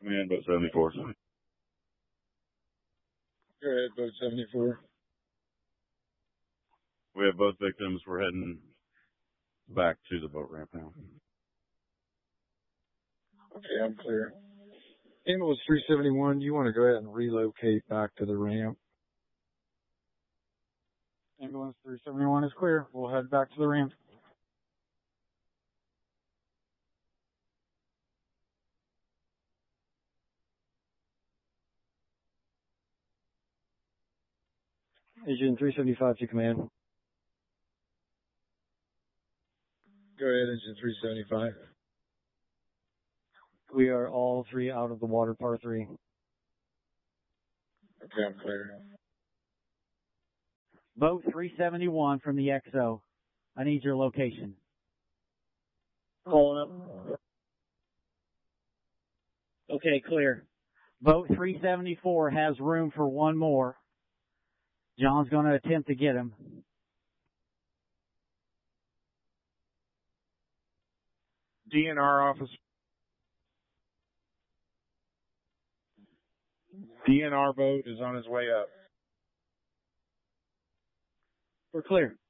Command, boat 74. Go ahead, boat 74. We have both victims. We're heading back to the boat ramp now. Okay, I'm clear. Ambulance 371, you want to go ahead and relocate back to the ramp. Ambulance 371 is clear. We'll head back to the ramp. Agent 375 to command. Go ahead, Engine 375. We are all three out of the water, par 3. Okay, I'm clear. Boat 371 from the XO. I need your location. Calling up. Okay, clear. Boat 374 has room for one more. John's going to attempt to get him. DNR officer. DNR boat is on his way up. We're clear.